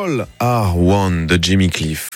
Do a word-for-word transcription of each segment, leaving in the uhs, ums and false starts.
All Are One de Jimmy Cliff.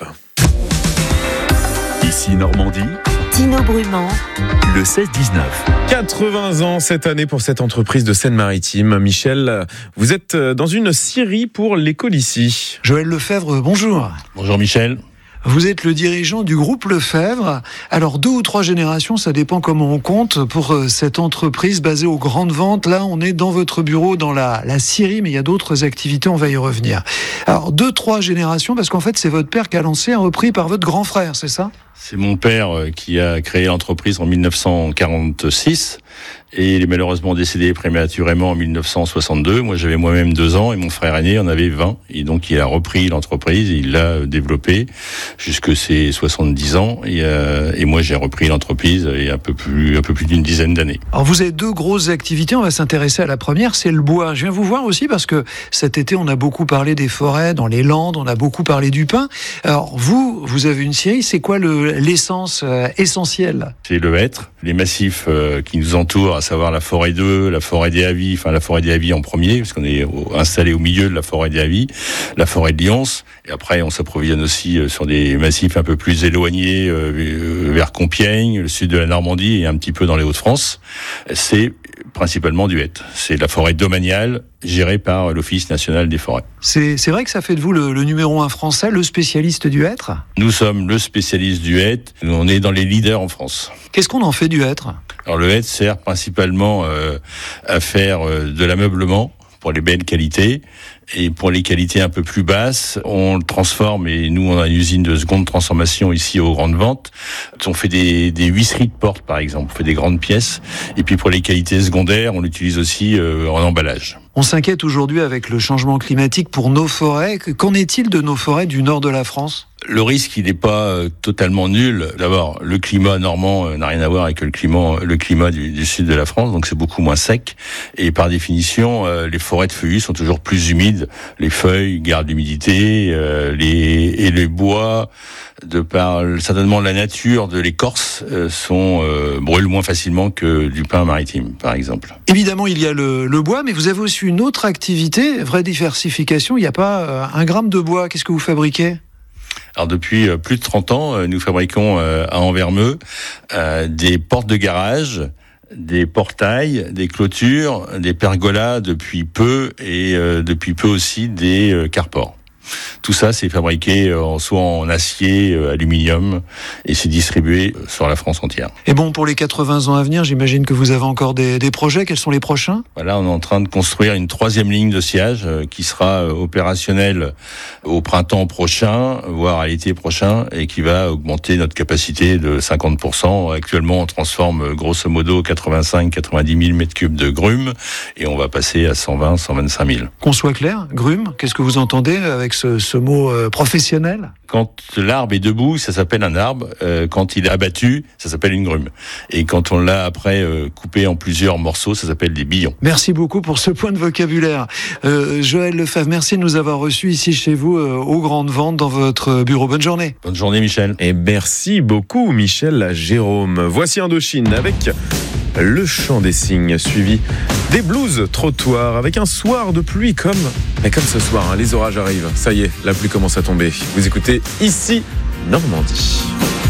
Ici Normandie, Tino Brumand, le seize dix-neuf. quatre-vingts ans cette année pour cette entreprise de Seine-Maritime. Michel, vous êtes dans une scierie pour l'école ici. Joël Lefebvre, bonjour. Bonjour Michel. Vous êtes le dirigeant du groupe Lefebvre. Alors, deux ou trois générations, ça dépend comment on compte, pour cette entreprise basée aux grandes ventes. Là, on est dans votre bureau, dans la, la scierie, mais il y a d'autres activités, on va y revenir. Alors, deux, trois générations, parce qu'en fait, c'est votre père qui a lancé, repris par votre grand frère, c'est ça ? C'est mon père qui a créé l'entreprise en dix-neuf cent quarante-six et il est malheureusement décédé prématurément en dix-neuf cent soixante-deux. Moi, j'avais moi-même deux ans et mon frère aîné en avait vingt. Et donc, il a repris l'entreprise et il l'a développée jusque ses soixante-dix ans. Et, euh, et moi, j'ai repris l'entreprise il y a un peu plus, un peu plus d'une dizaine d'années. Alors, vous avez deux grosses activités. On va s'intéresser à la première, c'est le bois. Je viens vous voir aussi parce que cet été, on a beaucoup parlé des forêts, dans les Landes, on a beaucoup parlé du pin. Alors, vous, vous avez une scierie. C'est quoi le, l'essence euh, essentielle ? C'est le hêtre, les massifs euh, qui nous entourent, à savoir la forêt deux, la forêt des Havis, enfin la forêt des Havis en premier, parce qu'on est au, installé au milieu de la forêt des Havis, la forêt de Lyons, et après on s'approvisionne aussi euh, sur des massifs un peu plus éloignés, euh, vers Compiègne, le sud de la Normandie et un petit peu dans les Hauts-de-France. C'est principalement du hêtre. C'est la forêt domaniale gérée par l'Office national des forêts. C'est, c'est vrai que ça fait de vous le, le numéro un français, le spécialiste du hêtre ? Nous sommes le spécialiste du hêtre. On est dans les leaders en France. Qu'est-ce qu'on en fait du hêtre ? Alors le hêtre sert principalement euh, à faire euh, de l'ameublement pour les belles qualités. Et pour les qualités un peu plus basses, on le transforme, et nous on a une usine de seconde transformation ici aux grandes ventes. On fait des, des huisseries de porte par exemple, on fait des grandes pièces. Et puis pour les qualités secondaires, on l'utilise aussi euh, en emballage. On s'inquiète aujourd'hui avec le changement climatique pour nos forêts. Qu'en est-il de nos forêts du nord de la France ? Le risque, il n'est pas euh, totalement nul. D'abord, le climat normand euh, n'a rien à voir avec le climat, le climat du, du sud de la France, donc c'est beaucoup moins sec. Et par définition, euh, les forêts de feuillus sont toujours plus humides. Les feuilles gardent l'humidité, euh, les, et les bois, de par certainement la nature de l'écorce, euh, sont euh, brûlent moins facilement que du pin maritime, par exemple. Évidemment, il y a le, le bois, mais vous avez aussi une autre activité, vraie diversification. Il n'y a pas euh, un gramme de bois. Qu'est-ce que vous fabriquez ? Alors depuis euh, plus de trente ans, euh, nous fabriquons euh, à Anvermeux euh, des portes de garage, des portails, des clôtures, des pergolas depuis peu et euh, depuis peu aussi des euh, carports. Tout ça, c'est fabriqué euh, soit en acier, euh, aluminium, et c'est distribué euh, sur la France entière. Et bon, pour les quatre-vingts ans à venir, j'imagine que vous avez encore des, des projets. Quels sont les prochains ? Voilà, on est en train de construire une troisième ligne de sciage euh, qui sera euh, opérationnelle au printemps prochain, voire à l'été prochain, et qui va augmenter notre capacité de cinquante pour cent. Actuellement, on transforme euh, grosso modo quatre-vingt-cinq à quatre-vingt-dix mille mètres cubes de grumes, et on va passer à cent vingt à cent vingt-cinq mille. Qu'on soit clair, grume, qu'est-ce que vous entendez avec ce, ce mot euh, professionnel ? Quand l'arbre est debout, ça s'appelle un arbre. Euh, quand il est abattu, ça s'appelle une grume. Et quand on l'a après euh, coupé en plusieurs morceaux, ça s'appelle des billons. Merci beaucoup pour ce point de vocabulaire. Euh, Joël Lefebvre, merci de nous avoir reçus ici chez vous, euh, aux Grandes Ventes, dans votre bureau. Bonne journée. Bonne journée, Michel. Et merci beaucoup, Michel Jérôme. Voici Indochine avec le chant des cygnes, suivi des blues trottoirs, avec un soir de pluie comme, mais comme ce soir, hein, les orages arrivent. Ça y est, la pluie commence à tomber. Vous écoutez Ici Normandie.